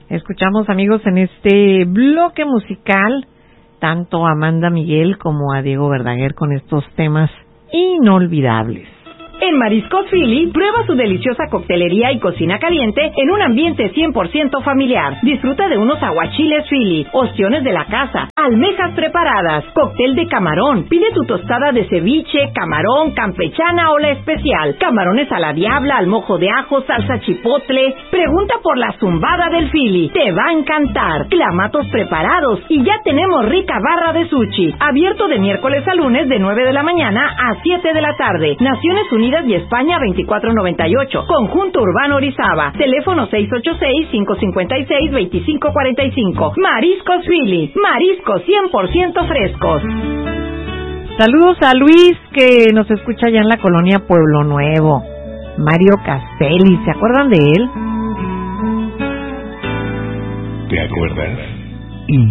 Escuchamos, amigos, en este bloque musical tanto a Amanda Miguel como a Diego Verdaguer con estos temas inolvidables. En Mariscos Philly, prueba su deliciosa coctelería y cocina caliente en un ambiente 100% familiar. Disfruta de unos aguachiles Philly, ostiones de la casa, almejas preparadas, cóctel de camarón. Pide tu tostada de ceviche, camarón, campechana o la especial. Camarones a la diabla, al mojo de ajo, salsa chipotle. Pregunta por la zumbada del Philly. Te va a encantar. Clamatos preparados y ya tenemos rica barra de sushi. Abierto de miércoles a lunes de 9 de la mañana a 7 de la tarde. Naciones Unidas y España 2498. Conjunto Urbano Orizaba. Teléfono 686-556-2545. Mariscos Philly. Mariscos 100% frescos. Saludos a Luis, que nos escucha allá en la colonia Pueblo Nuevo. Mario Castelli, ¿se acuerdan de él? ¿Te acuerdas?